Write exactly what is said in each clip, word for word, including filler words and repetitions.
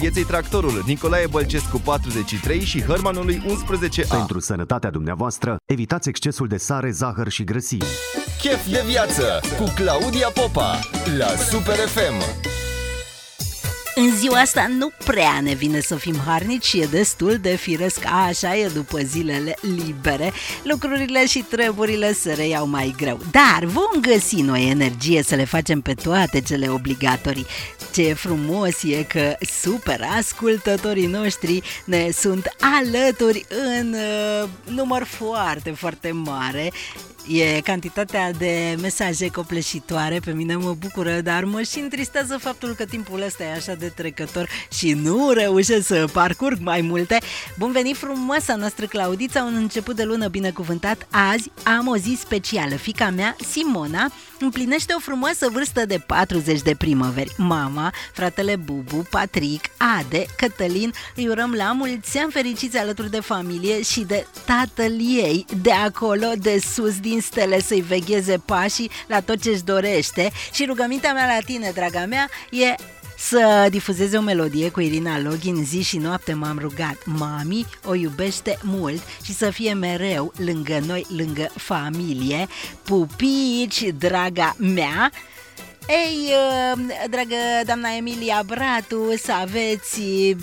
Pieței Tractorul, Nicolae Bălcescu patruzeci și trei și Hărmanului unsprezece A. Pentru sănătatea dumneavoastră, evitați excesul de sare, zahăr și grăsimi. Chef de viață cu Claudia Popa la Super F M. În ziua asta nu prea ne vine să fim harnici și e destul de firesc, așa e după zilele libere. Lucrurile și treburile se reiau mai greu, dar vom găsi noi energie să le facem pe toate cele obligatorii. Ce frumos e că super ascultătorii noștri ne sunt alături în uh, număr foarte, foarte mare. E cantitatea de mesaje copleșitoare, pe mine mă bucură, dar mă și întristează faptul că timpul ăsta e așa de trecător și nu reușesc să parcurg mai multe. Bun venit, frumoasa noastră Claudița, un început de lună binecuvântat. Azi am o zi specială. Fiica mea, Simona, împlinește o frumoasă vârstă de patruzeci de primăveri. Mama, fratele Bubu, Patrick, Ade, Cătălin îi urăm la mulți ani fericiți alături de familie și de tatăl ei de acolo, de sus, din stele, să-i vegheze pașii la tot ce-și dorește. Și rugămintea mea la tine, draga mea, e să difuzeze o melodie cu Irina Login. Zi și noapte m-am rugat, mami o iubește mult și să fie mereu lângă noi, lângă familie. Pupici, draga mea. Ei, dragă doamna Emilia Bratu, să aveți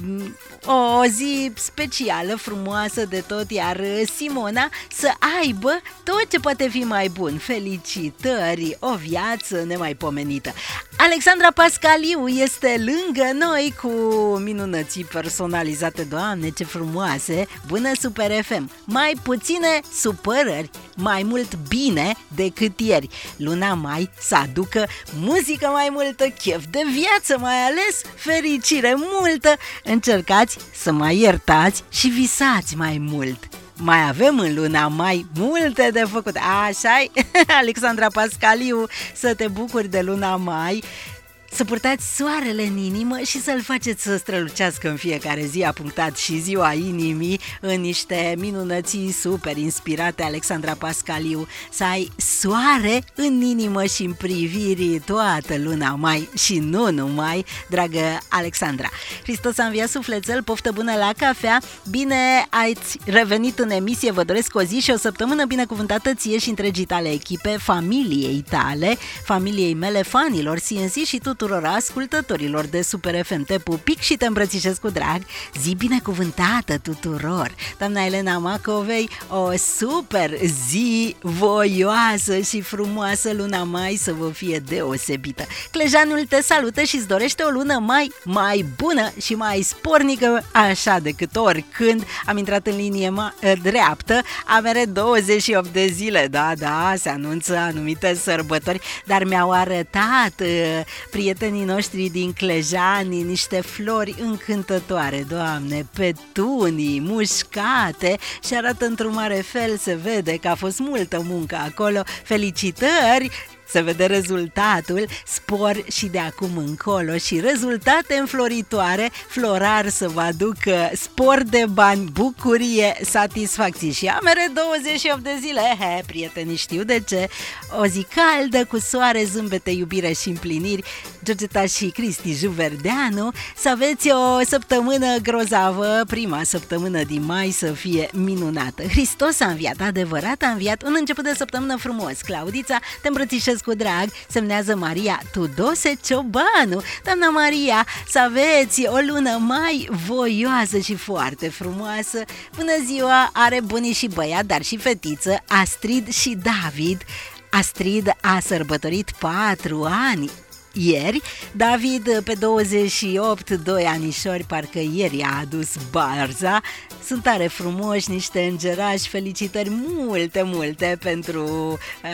o zi specială, frumoasă de tot, iar Simona să aibă tot ce poate fi mai bun. Felicitări, o viață nemaipomenită. Alexandra Pascaliu este lângă noi cu minunății personalizate. Doamne, ce frumoase! Bună Super F M! Mai puține supărări, mai mult bine decât ieri. Luna mai să aducă muzică mai multă, chef de viață, mai ales fericire multă. Încercați să mai iertați și visați mai mult. Mai avem în luna mai multe de făcut. Așa-i, Alexandra Pascaliu, să te bucuri de luna mai. Să purtați soarele în inimă și să-l faceți să strălucească în fiecare zi. A punctat și ziua inimii în niște minunății super inspirate, Alexandra Pascaliu. Să ai soare în inimă și în priviri toată luna mai și nu numai, dragă Alexandra. Hristos a înviat, sufletel, poftă bună la cafea. Bine ați revenit în emisie, vă doresc o zi și o săptămână binecuvântată ție și întregii tale echipe, familiei tale, familiei mele, fanilor C N C și tuturor tuturor ascultătorilor de Super F M. Te pupic și te îmbrățișez cu drag. Zi binecuvântată tuturor. Doamna Elena Macovei, o super zi voioasă și frumoasă, luna mai să vă fie deosebită. Clejanul te salută și îți dorește o lună mai mai bună și mai spornică, așa decât oricând. Am intrat în linie ma- dreaptă, avere douăzeci și opt de zile, da, da, se anunță anumite sărbători, dar mi-au arătat prietenii prietenii noștri din Clejani niște flori încântătoare, Doamne, petunii mușcate și arată într-un mare fel, se vede că a fost multă muncă acolo. Felicitări! Se vede rezultatul, spor și de acum încolo și rezultate înfloritoare, florar să vă aducă spor de bani, bucurie, satisfacție și amere douăzeci și opt de zile. He, prietenii, știu de ce. O zi caldă, cu soare, zâmbete, iubire și împliniri. Georgeta și Cristi Juverdeanu, să aveți o săptămână grozavă, prima săptămână din mai să fie minunată. Hristos a înviat, adevărat a înviat, un început de săptămână frumos. Claudița, te îmbrățișez cu drag, semnează Maria Tudose Ciobanu. Doamna Maria, să aveți o lună mai voioasă și foarte frumoasă. Bună ziua, are bunii și băiat, dar și fetiță, Astrid și David. Astrid a sărbătorit patru ani ieri, David pe douăzeci și opt, doi anișori, parcă ieri a adus barza. Sunt tare frumoși, niște îngerași, felicitări multe, multe pentru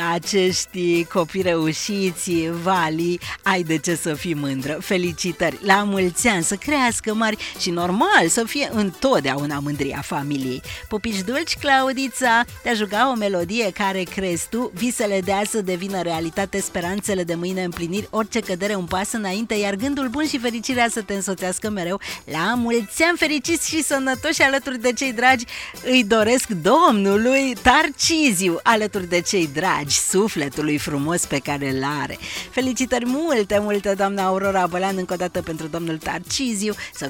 acești copii reușiți. Vali, ai de ce să fii mândră, felicitări, la mulți ani, să crească mari și normal să fie întotdeauna mândria familiei. Pupici dulci, Claudița, te-a juca o melodie care crezi tu, visele de azi să devină realitate, speranțele de mâine împliniri, orice cădere un pas înainte, iar gândul bun și fericirea să te însoțească mereu. La mulți ani fericiți și sănătoși alături de cei dragi îi doresc domnului Tarciziu, alături de cei dragi sufletului frumos pe care îl are. Felicitări multe, multe, doamna Aurora Bălean, încă o dată pentru domnul Tarciziu, să